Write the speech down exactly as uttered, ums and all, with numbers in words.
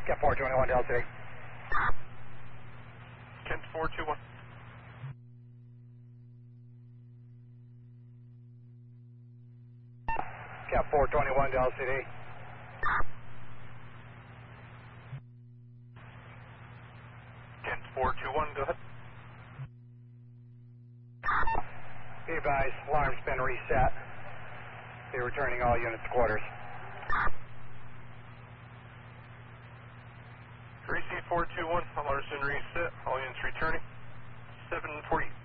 Cat four twenty-one Delta City. Kent four two one. Cat four twenty-one Delta City. Kent four two one, go ahead. Be advised, alarm's been reset. Be returning all units to quarters. three C four two one, alarm's been reset, all units returning. seven forty.